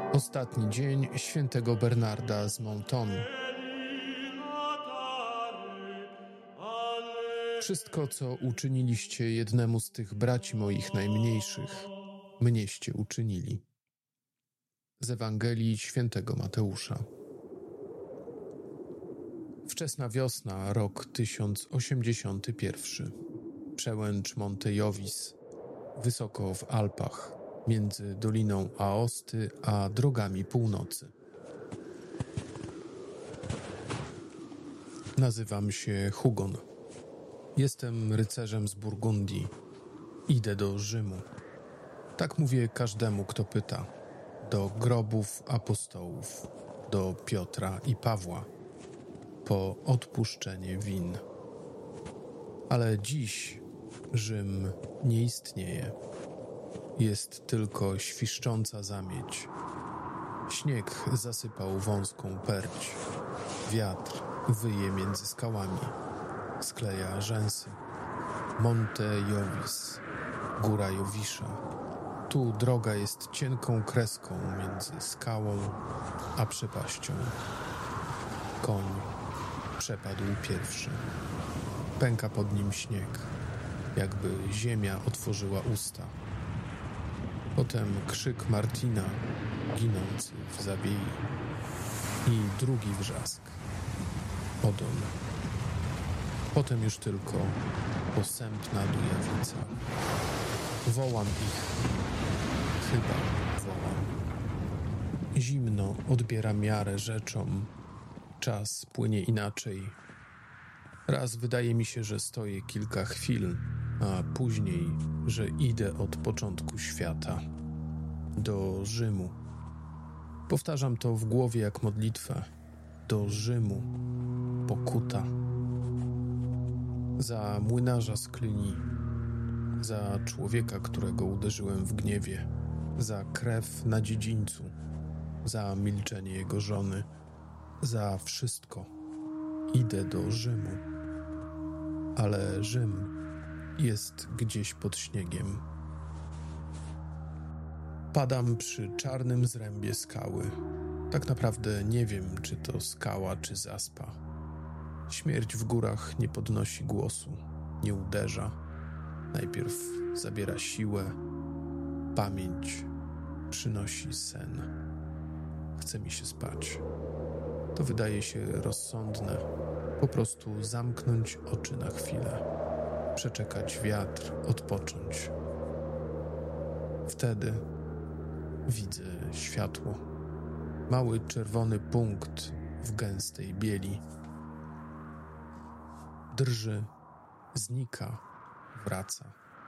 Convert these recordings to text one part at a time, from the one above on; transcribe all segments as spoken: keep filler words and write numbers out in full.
Ostatni dzień świętego Bernarda z Menton. Wszystko, co uczyniliście jednemu z tych braci moich najmniejszych, mnieście uczynili. Z Ewangelii świętego Mateusza. Wczesna wiosna, rok tysiąc osiemdziesiąty pierwszy. Przełęcz Monte Jovis, wysoko w Alpach, między Doliną Aosty a drogami północy. Nazywam się Hugon. Jestem rycerzem z Burgundii. Idę do Rzymu. Tak mówię każdemu, kto pyta. Do grobów apostołów, do Piotra i Pawła, po odpuszczenie win. Ale dziś Rzym nie istnieje. Jest tylko świszcząca zamieć. Śnieg zasypał wąską perć. Wiatr wyje między skałami. Skleja rzęsy. Monte Jovis, góra Jowisza. Tu droga jest cienką kreską między skałą a przepaścią. Koń przepadł pierwszy. Pęka pod nim śnieg, jakby ziemia otworzyła usta. Potem krzyk Martina, ginący w zabiei. I drugi wrzask. Odon. Potem już tylko posępna dujawica. Wołam ich. Chyba wołam. Zimno odbiera miarę rzeczom. Czas płynie inaczej. Raz wydaje mi się, że stoję kilka chwil, a później, że idę od początku świata. Do Rzymu. Powtarzam to w głowie jak modlitwę. Do Rzymu. Pokuta. Za młynarza z Cluny. Za człowieka, którego uderzyłem w gniewie. Za krew na dziedzińcu. Za milczenie jego żony. Za wszystko. Idę do Rzymu. Ale Rzym jest gdzieś pod śniegiem. Padam przy czarnym zrębie skały. Tak naprawdę nie wiem, czy to skała, czy zaspa. Śmierć w górach nie podnosi głosu, nie uderza. Najpierw zabiera siłę, pamięć przynosi sen. Chce mi się spać. To wydaje się rozsądne. Po prostu zamknąć oczy na chwilę. Przeczekać wiatr, odpocząć. Wtedy widzę światło. Mały czerwony punkt w gęstej bieli. Drży, znika, wraca.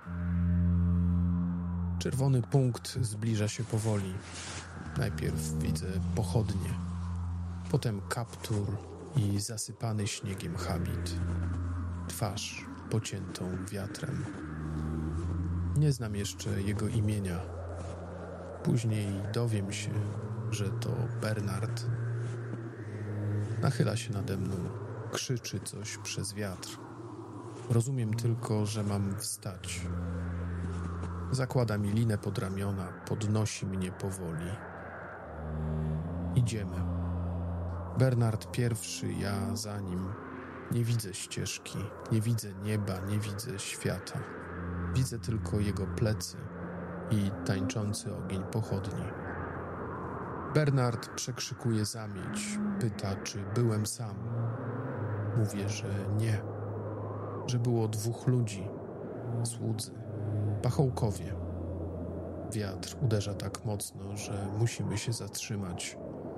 Czerwony punkt zbliża się powoli. Najpierw widzę pochodnie, potem kaptur i zasypany śniegiem habit. Twarz pociętą wiatrem. Nie znam jeszcze jego imienia. Później dowiem się, że to Bernard. Nachyla się nade mną, krzyczy coś przez wiatr. Rozumiem tylko, że mam wstać. Zakłada mi linę pod ramiona, podnosi mnie powoli. Idziemy. Bernard pierwszy, ja za nim. Nie widzę ścieżki, nie widzę nieba, nie widzę świata. Widzę tylko jego plecy i tańczący ogień pochodni. Bernard przekrzykuje zamieć, pyta, czy byłem sam. Mówię, że nie, że było dwóch ludzi, słudzy, pachołkowie. Wiatr uderza tak mocno, że musimy się zatrzymać.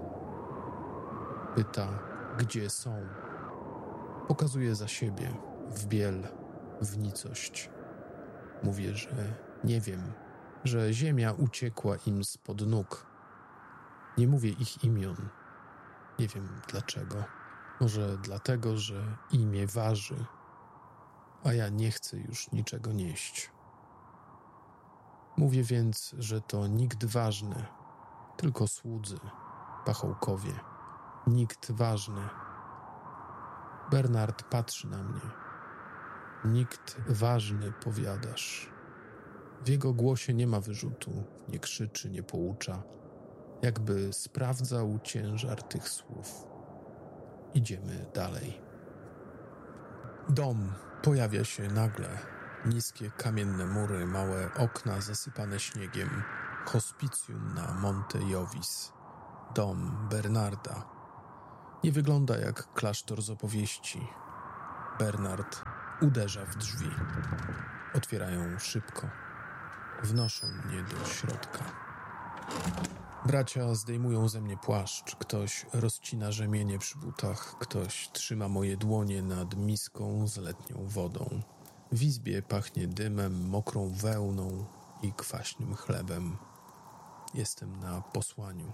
Pyta, gdzie są. Pokazuje za siebie, w biel, w nicość. Mówię, że nie wiem, że ziemia uciekła im spod nóg. Nie mówię ich imion. Nie wiem dlaczego. Może dlatego, że imię waży, a ja nie chcę już niczego nieść. Mówię więc, że to nikt ważny, tylko słudzy, pachołkowie. Nikt ważny. Bernard patrzy na mnie. Nikt ważny, powiadasz. W jego głosie nie ma wyrzutu, nie krzyczy, nie poucza. jakby sprawdzał ciężar tych słów. Idziemy dalej. Dom pojawia się nagle. Niskie kamienne mury, małe okna zasypane śniegiem. Hospicjum na Monte Jovis. Dom Bernarda. Nie wygląda jak klasztor z opowieści. Bernard uderza w drzwi. Otwierają szybko. Wnoszą mnie do środka. Bracia zdejmują ze mnie płaszcz. Ktoś rozcina rzemienie przy butach. Ktoś trzyma moje dłonie nad miską z letnią wodą. W izbie pachnie dymem, mokrą wełną i kwaśnym chlebem. Jestem na posłaniu.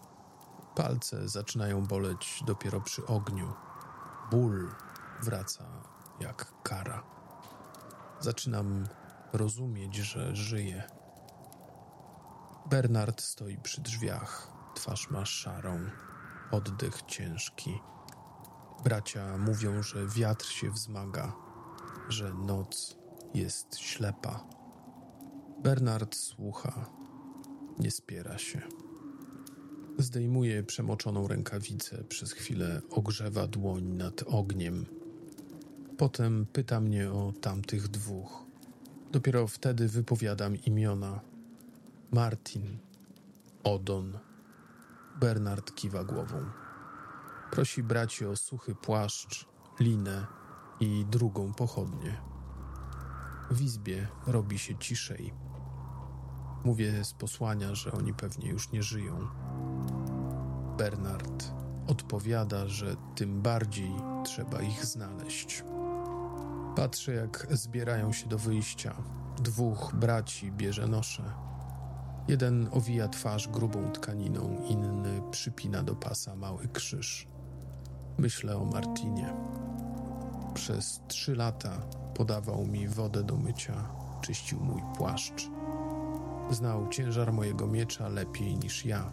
Palce zaczynają boleć dopiero przy ogniu. Ból wraca jak kara. Zaczynam rozumieć, że żyję. Bernard stoi przy drzwiach. Twarz ma szarą, oddech ciężki. Bracia mówią, że wiatr się wzmaga, że noc jest ślepa. Bernard słucha, nie spiera się. Zdejmuje przemoczoną rękawicę, przez chwilę ogrzewa dłoń nad ogniem. Potem pyta mnie o tamtych dwóch. Dopiero wtedy wypowiadam imiona. Martin, Odon. Bernard kiwa głową. Prosi braci o suchy płaszcz, linę i drugą pochodnię. W izbie robi się ciszej. Mówię z posłania, że oni pewnie już nie żyją. Bernard odpowiada, że tym bardziej trzeba ich znaleźć. Patrzę, jak zbierają się do wyjścia. Dwóch braci bierze nosze. Jeden owija twarz grubą tkaniną, inny przypina do pasa mały krzyż. Myślę o Martinie. Przez trzy lata podawał mi wodę do mycia, czyścił mój płaszcz. Znał ciężar mojego miecza lepiej niż ja.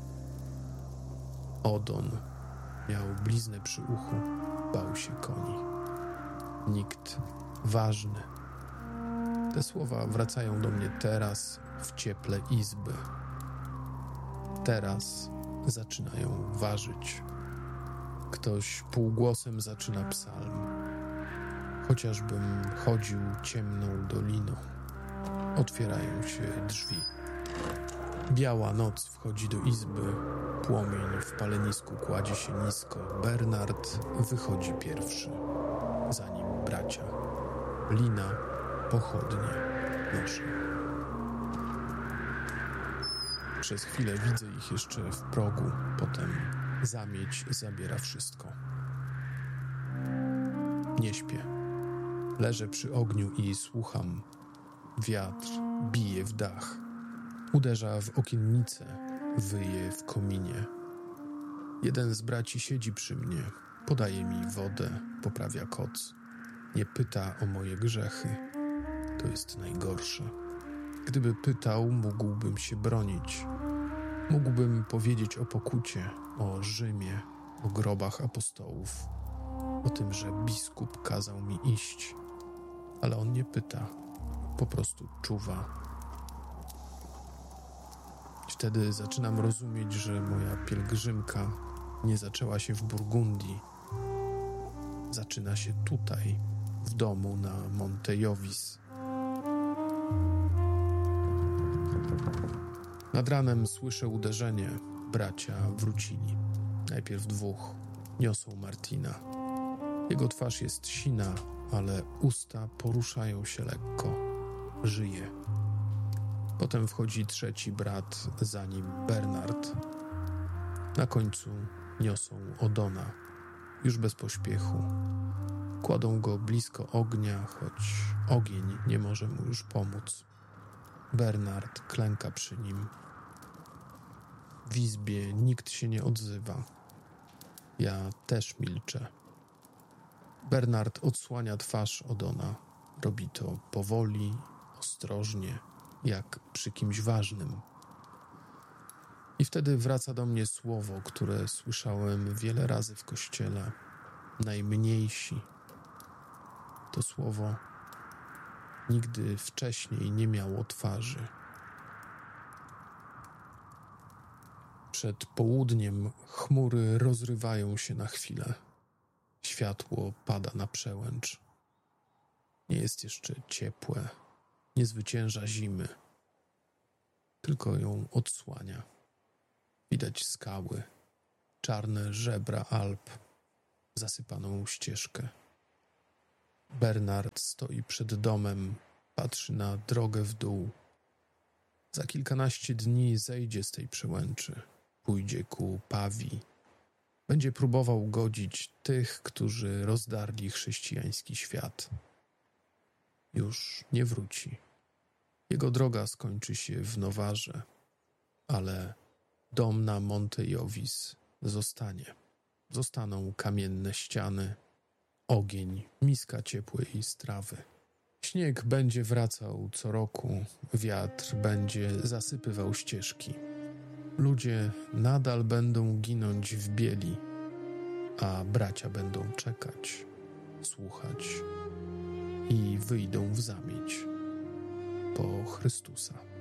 Odon miał bliznę przy uchu, bał się koni. Nikt ważny. Te słowa wracają do mnie teraz w cieple izby. Teraz zaczynają ważyć. Ktoś półgłosem zaczyna psalm. Chociażbym chodził ciemną doliną. Otwierają się drzwi. Biała noc wchodzi do izby. Płomień w palenisku kładzie się nisko. Bernard wychodzi pierwszy. Za nim bracia. Lina, pochodnie, nosze. Przez chwilę widzę ich jeszcze w progu. Potem zamieć zabiera wszystko. Nie śpię. Leżę przy ogniu i słucham. Wiatr bije w dach. Uderza w okiennicę, wyje w kominie. Jeden z braci siedzi przy mnie, podaje mi wodę, poprawia koc. Nie pyta o moje grzechy. To jest najgorsze. Gdyby pytał, mógłbym się bronić. Mógłbym powiedzieć o pokucie, o Rzymie, o grobach apostołów, o tym, że biskup kazał mi iść. Ale on nie pyta, po prostu czuwa. Wtedy zaczynam rozumieć, że moja pielgrzymka nie zaczęła się w Burgundii. Zaczyna się tutaj, w domu na Monte Jovis. Nad ranem słyszę uderzenie. Bracia wrócili. Najpierw dwóch. Niosą Martina. Jego twarz jest sina, ale usta poruszają się lekko. Żyje. Potem wchodzi trzeci brat, za nim Bernard. Na końcu niosą Odona, już bez pośpiechu. Kładą go blisko ognia, choć ogień nie może mu już pomóc. Bernard klęka przy nim. W izbie nikt się nie odzywa. Ja też milczę. Bernard odsłania twarz Odona. Robi to powoli, ostrożnie, jak przy kimś ważnym. I wtedy wraca do mnie słowo, które słyszałem wiele razy w kościele. Najmniejsi. To słowo nigdy wcześniej nie miało twarzy. Przed południem chmury rozrywają się na chwilę. Światło pada na przełęcz. Nie jest jeszcze ciepłe, nie zwycięża zimy, tylko ją odsłania. Widać skały, czarne żebra Alp, zasypaną ścieżkę. Bernard stoi przed domem, patrzy na drogę w dół. Za kilkanaście dni zejdzie z tej przełęczy, pójdzie ku Pawii. Będzie próbował godzić tych, którzy rozdarli chrześcijański świat. Już nie wróci. Jego droga skończy się w Nowarze, ale dom na Monte Jovis zostanie. Zostaną kamienne ściany, ogień, miska ciepłej strawy. Śnieg będzie wracał co roku, wiatr będzie zasypywał ścieżki. Ludzie nadal będą ginąć w bieli, a bracia będą czekać, słuchać i wyjdą w zamieć po Chrystusa.